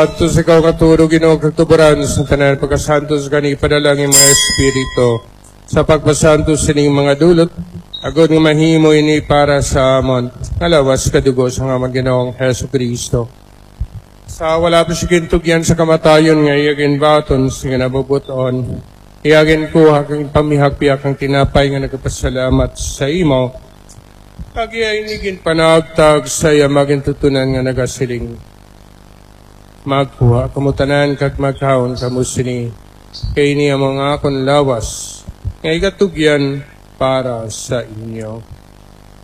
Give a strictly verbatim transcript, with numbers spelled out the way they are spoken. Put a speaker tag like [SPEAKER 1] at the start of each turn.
[SPEAKER 1] Santos ikaw katuro Ginoo kagtuburan sa tanan pagkasantos gani padalangin mga espiritu sa pagpasantos sining mga dulot agod nga mahimo ini para sa amon ngalawas kadugo sa nga Ginoong Hesukristo sa wala pa sigin tugyan sa kamatayon nga iyagin baton sa ginabubuton iyagin ko hakang pamihagpiak ang tinapay nga nagpasalamat sa imo kag inigin panagtag sa iya maging tutunan nga nagasiling magkuha kamutanan kag magkaon kamo sini kay niya mga akong lawas nga igatugyan para sa inyo.